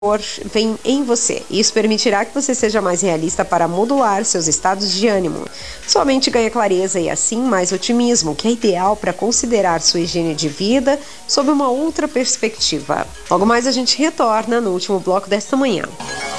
vem em você. Isso permitirá que você seja mais realista para modular seus estados de ânimo. Sua mente ganha clareza e assim mais otimismo, que é ideal para considerar sua higiene de vida sob uma outra perspectiva. Logo mais a gente retorna no último bloco desta manhã.